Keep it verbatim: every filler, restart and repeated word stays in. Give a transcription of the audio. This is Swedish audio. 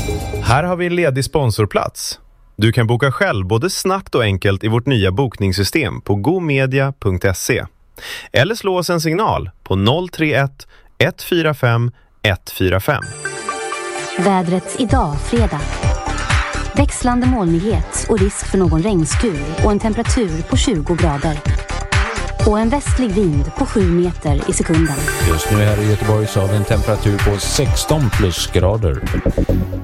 Här har vi en ledig sponsorplats. Du kan boka själv både snabbt och enkelt i vårt nya bokningssystem på gomedia punkt se. Eller slå oss en signal på noll tre ett ett fyra fem ett fyra fem. Vädret idag, fredag. Växlande molnighet och risk för någon regnskur och en temperatur på tjugo grader. Och en västlig vind på sju meter i sekunden. Just nu här i Göteborg så har vi en temperatur på sexton plusgrader.